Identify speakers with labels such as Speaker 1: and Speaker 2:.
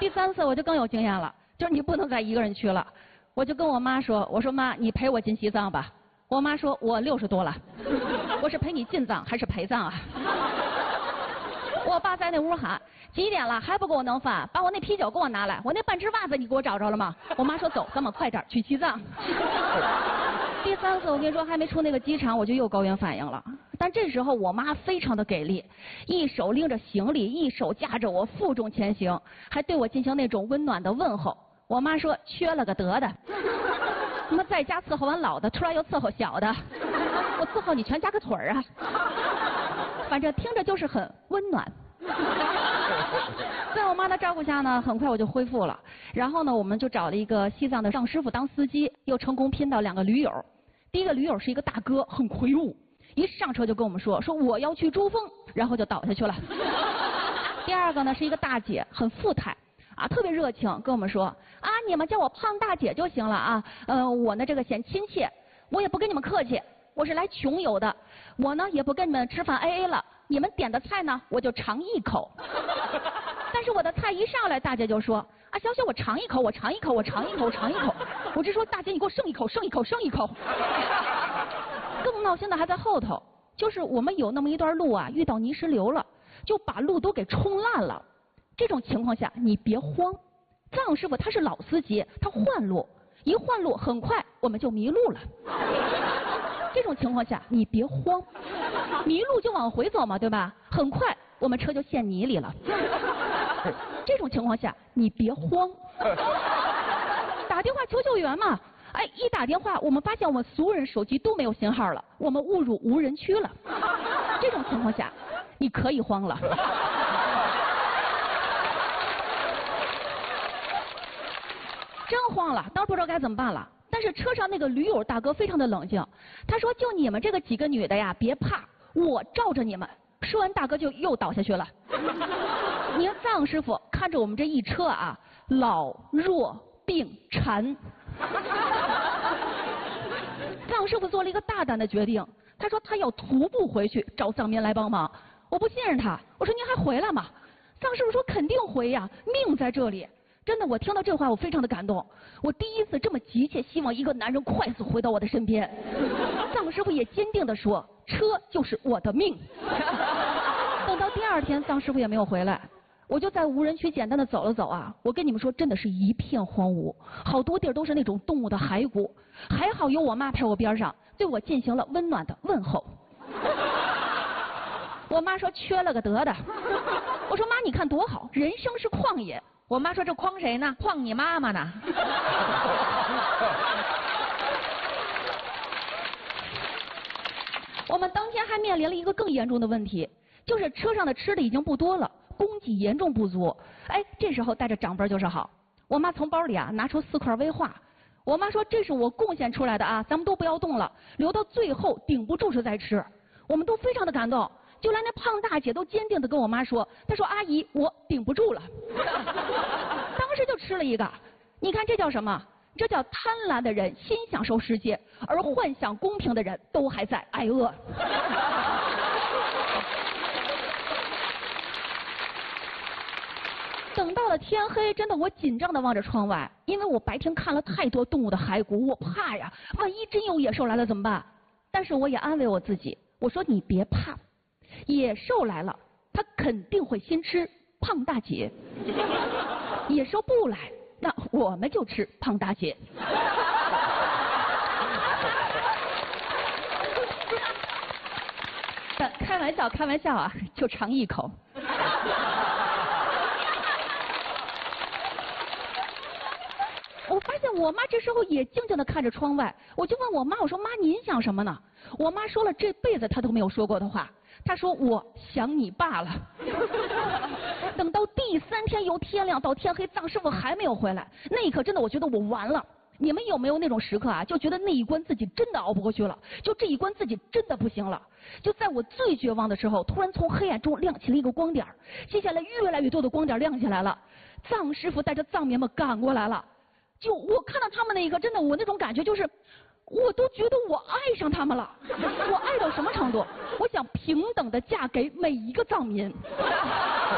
Speaker 1: 第3次我就更有经验了，就是你不能再一个人去了。我就跟我妈说，我说妈，你陪我进西藏吧。我妈说我60多了，我是陪你进藏还是陪葬啊？我爸在那屋喊几点了还不给我弄饭，把我那啤酒给我拿来，我那半只袜子你给我找着了吗？我妈说走，咱们快点去西藏。第3次我跟你说还没出那个机场我就又高原反应了，但这时候我妈非常的给力，一手拎着行李，一手架着我负重前行，还对我进行那种温暖的问候。我妈说缺了个德的，他妈在家伺候完老的，出来又伺候小的，我伺候你全家个腿儿啊！反正听着就是很温暖。在我妈的照顾下呢，很快我就恢复了。然后呢，我们就找了一个西藏的藏师傅当司机，又成功拼到2个驴友。第一个驴友是一个大哥，很魁梧，一上车就跟我们说我要去珠峰，然后就倒下去了。第2个呢是一个大姐，很富态。啊，特别热情，跟我们说啊，你们叫我胖大姐就行了啊。我呢这个显亲切，我也不跟你们客气，我是来穷游的。我呢也不跟你们吃饭 AA 了，你们点的菜呢我就尝一口。但是我的菜一上来，大姐就说啊，小小我尝一口，我尝一口，我尝一口，尝一口。我直说大姐你给我剩一口，剩一口，剩一口。更闹心的还在后头，就是我们有那么一段路啊，遇到泥石流了，就把路都给冲烂了。这种情况下你别慌，藏师傅他是老司机，他换路，一换路很快我们就迷路了。这种情况下你别慌，迷路就往回走嘛，对吧？很快我们车就陷泥里了。这种情况下你别慌，打电话求救援嘛。哎，一打电话我们发现我们所有人手机都没有信号了，我们误入无人区了。这种情况下你可以慌了。真慌了，当时不知道该怎么办了。但是车上那个驴友大哥非常的冷静，他说就你们这个几个女的呀，别怕，我罩着你们。说完大哥就又倒下去了。您藏师傅看着我们这一车啊，老弱病残。藏师傅做了一个大胆的决定，他说他要徒步回去找藏民来帮忙。我不信任他，我说您还回来吗？藏师傅说肯定回呀，命在这里。真的，我听到这话我非常的感动。我第一次这么急切希望一个男人快速回到我的身边。藏师傅也坚定地说，车就是我的命。等到第2天，藏师傅也没有回来，我就在无人区简单的走了走啊。我跟你们说，真的是一片荒芜，好多地儿都是那种动物的骸骨。还好有我妈陪我边上，对我进行了温暖的问候。我妈说缺了个德的。我说妈，你看多好，人生是旷野。我妈说这诓谁呢？诓你妈妈呢。我们当天还面临了一个更严重的问题，就是车上的吃的已经不多了，供给严重不足。哎，这时候带着长辈就是好。我妈从包里啊拿出4块威化，我妈说这是我贡献出来的啊，咱们都不要动了，留到最后顶不住时再吃。我们都非常的感动。就连那胖大姐都坚定地跟我妈说，她说阿姨我顶不住了。当时就吃了一个。你看这叫什么？这叫贪婪的人心享受世界，而幻想公平的人都还在挨饿。等到了天黑，真的我紧张地望着窗外，因为我白天看了太多动物的骸骨，我怕呀，万一真有野兽来了怎么办？但是我也安慰我自己，我说你别怕，野兽来了，它肯定会先吃胖大姐。野兽不来，那我们就吃胖大姐。但开玩笑，开玩笑啊，就尝一口。我发现我妈这时候也静静地看着窗外，我就问我妈，我说妈您想什么呢？我妈说了这辈子她都没有说过的话，她说我想你爸了。等到第3天由天亮到天黑，藏师傅还没有回来，那一刻真的我觉得我完了。你们有没有那种时刻啊，就觉得那一关自己真的熬不过去了，就这一关自己真的不行了。就在我最绝望的时候，突然从黑暗中亮起了一个光点，接下来越来越多的光点亮起来了，藏师傅带着藏民们赶过来了。就我看到他们那一刻，真的我那种感觉就是我都觉得我爱上他们了。我爱到什么程度？我想平等的嫁给每一个藏民。